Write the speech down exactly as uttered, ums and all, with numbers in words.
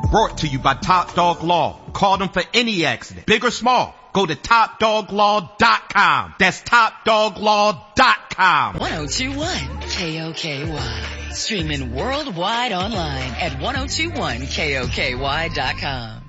Brought to you by Top Dog Law. Call them for any accident, big or small. Go to top dog law dot com. That's top dog law dot com. ten twenty-one K O K Y. Streaming worldwide online at ten twenty-one K O K Y dot com.